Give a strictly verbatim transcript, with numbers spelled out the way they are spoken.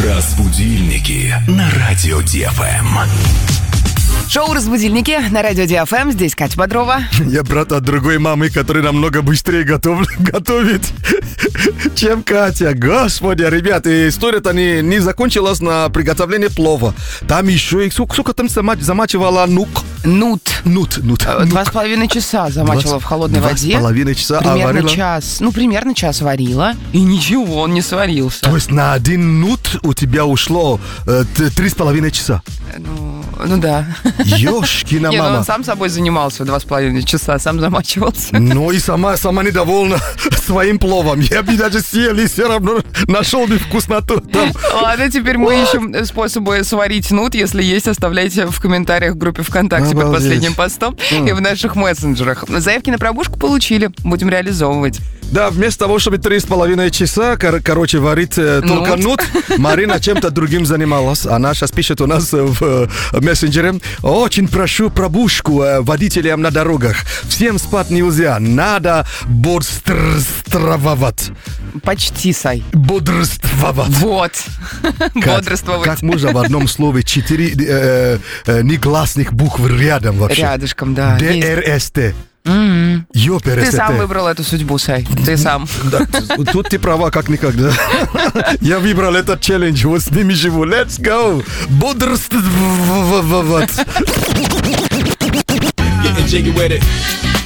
Разбудильники на радио Ди Эф Эм. Шоу «Разбудильники» на радио Ди Эф Эм. Здесь Катя Бодрова. Я брат от другой мамы, который намного быстрее готов, готовит, чем Катя. Господи, ребята, история-то не, не закончилась на приготовлении плова. Там еще и сколько, сколько там замачивала нук? Нут. Нут, нут. Два с половиной часа замачивала в холодной два воде. Два с половиной часа, примерно а варила? час. Ну, примерно час варила. И ничего, он не сварился. То есть на один нут у тебя ушло э, три с половиной часа? Ну, ну да. Ёшкина Не, ну мама. он сам собой занимался два с половиной часа, сам замачивался. Ну и сама, сама недовольна своим пловом. Я бы даже съел и все равно нашел бы вкусноту там. Ладно, теперь мы ищем способы сварить нут. Если есть, оставляйте в комментариях в группе ВКонтакте под Обалдеть. последним постом и в наших мессенджерах. Заявки на пробушку получили. Будем реализовывать. Да, вместо того, чтобы три с половиной часа, кор- короче, варить э, только Нут. нут, Марина чем-то другим занималась. Она сейчас пишет у нас в, э, в мессенджере. Очень прошу пробушку э, водителям на дорогах. Всем спать нельзя. Надо бодрствовать. Почти, Сай. Бодрствовать. Вот. Как- Бодрствовать. Как можно в одном слове четыре э, э, негласных букв рядом вообще? Рядышком, да. Д Есть. Р С Т. М-м. Ёпересете. Ты сам выбрал эту судьбу, Сай. Ты сам. Да, тут ты права, как никогда. Я выбрал этот челлендж, вот с ними живу. Let's go! Бодрствовать. Getting jiggy with it.